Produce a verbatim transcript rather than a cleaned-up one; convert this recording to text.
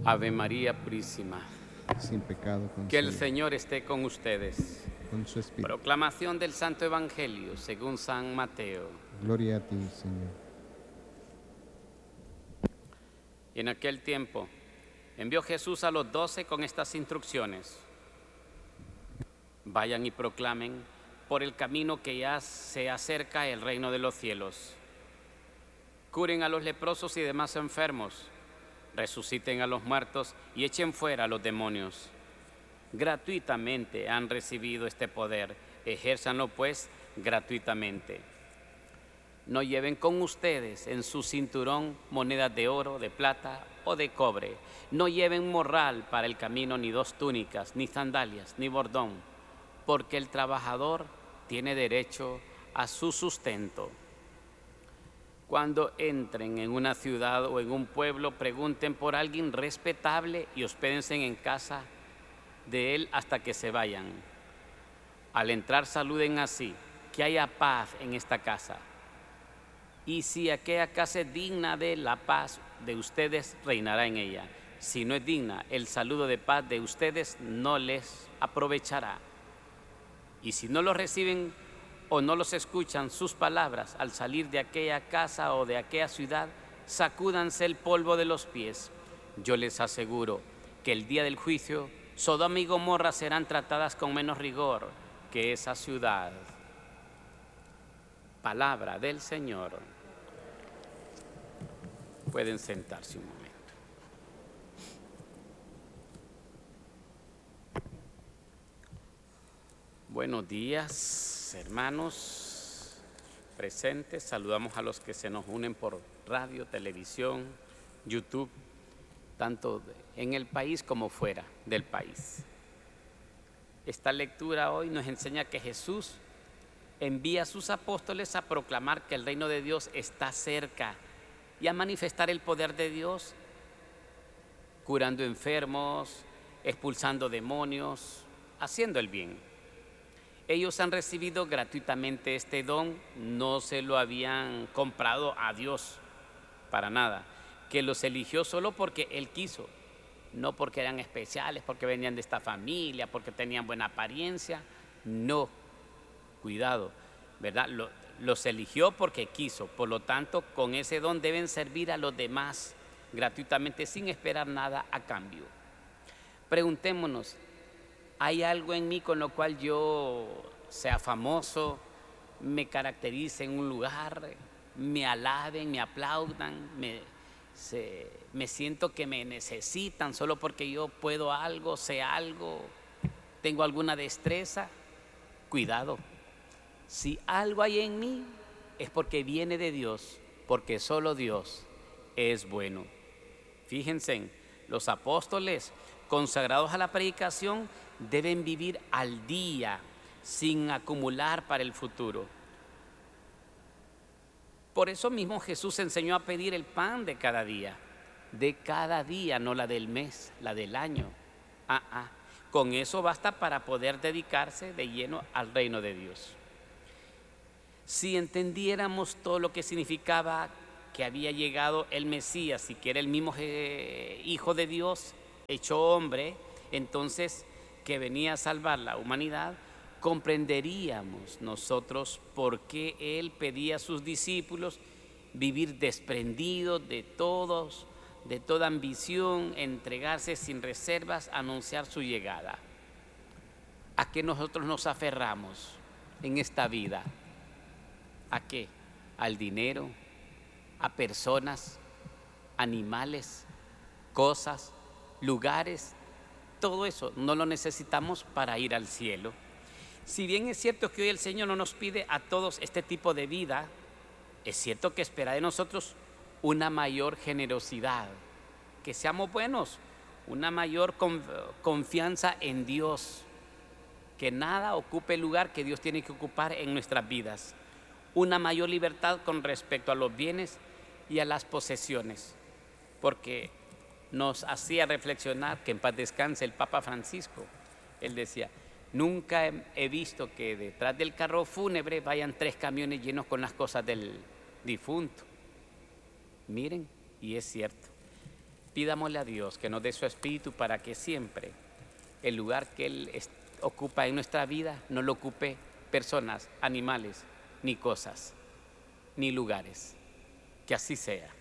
Ave María Purísima. Sin pecado concebida. Que el Señor esté con ustedes. Con su espíritu. Proclamación del Santo Evangelio según San Mateo. Gloria a ti, Señor. Y en aquel tiempo envió Jesús a los doce con estas instrucciones: vayan y proclamen por el camino que ya se acerca el reino de los cielos. Curen a los leprosos y demás enfermos, resuciten a los muertos y echen fuera a los demonios. Gratuitamente han recibido este poder, ejérzanlo pues gratuitamente. No lleven con ustedes en su cinturón monedas de oro, de plata o de cobre. No lleven morral para el camino, ni dos túnicas, ni sandalias, ni bordón, porque el trabajador tiene derecho a su sustento. Cuando entren en una ciudad o en un pueblo, pregunten por alguien respetable y hospédense en casa de él hasta que se vayan. Al entrar saluden así: que haya paz en esta casa. Y si aquella casa es digna de la paz de ustedes, reinará en ella. Si no es digna, el saludo de paz de ustedes no les aprovechará. Y si no los reciben o no los escuchan sus palabras al salir de aquella casa o de aquella ciudad, sacúdanse el polvo de los pies. Yo les aseguro que el día del juicio, Sodoma y Gomorra serán tratadas con menos rigor que esa ciudad. Palabra del Señor. Pueden sentarse un momento. Buenos días, hermanos presentes. Saludamos a los que se nos unen por radio, televisión, YouTube, tanto en el país como fuera del país. Esta lectura hoy nos enseña que Jesús envía a sus apóstoles a proclamar que el reino de Dios está cerca y a manifestar el poder de Dios, curando enfermos, expulsando demonios, haciendo el bien. Ellos han recibido gratuitamente este don, no se lo habían comprado a Dios para nada, que los eligió solo porque Él quiso, no porque eran especiales, porque venían de esta familia, porque tenían buena apariencia. No, cuidado, ¿verdad? Lo, los eligió porque quiso, por lo tanto, con ese don deben servir a los demás gratuitamente, sin esperar nada a cambio. Preguntémonos: ¿hay algo en mí con lo cual yo sea famoso, me caracterice en un lugar, me alaben, me aplaudan, me, se, me siento que me necesitan solo porque yo puedo algo, sé algo, tengo alguna destreza? Cuidado, si algo hay en mí es porque viene de Dios, porque solo Dios es bueno. Fíjense, los apóstoles consagrados a la predicación deben vivir al día, sin acumular para el futuro. Por eso mismo Jesús enseñó a pedir el pan de cada día, de cada día, no la del mes, la del año. Ah, ah. Con eso basta para poder dedicarse de lleno al reino de Dios. Si entendiéramos todo lo que significaba que había llegado el Mesías y que era el mismo Hijo de Dios, hecho hombre, entonces que venía a salvar la humanidad, comprenderíamos nosotros por qué Él pedía a sus discípulos vivir desprendidos de todos, de toda ambición, entregarse sin reservas a anunciar su llegada. ¿A qué nosotros nos aferramos en esta vida? ¿A qué? Al dinero, a personas, animales, cosas, lugares. Todo eso no lo necesitamos para ir al cielo. Si bien es cierto que hoy el Señor no nos pide a todos este tipo de vida, es cierto que espera de nosotros una mayor generosidad, que seamos buenos, una mayor confianza en Dios, que nada ocupe el lugar que Dios tiene que ocupar en nuestras vidas, una mayor libertad con respecto a los bienes y a las posesiones, porque nos hacía reflexionar, que en paz descanse, el Papa Francisco. Él decía: nunca he visto que detrás del carro fúnebre vayan tres camiones llenos con las cosas del difunto. Miren, y es cierto. Pidámosle a Dios que nos dé su espíritu para que siempre el lugar que Él es- ocupa en nuestra vida no lo ocupe personas, animales, ni cosas, ni lugares. Que así sea.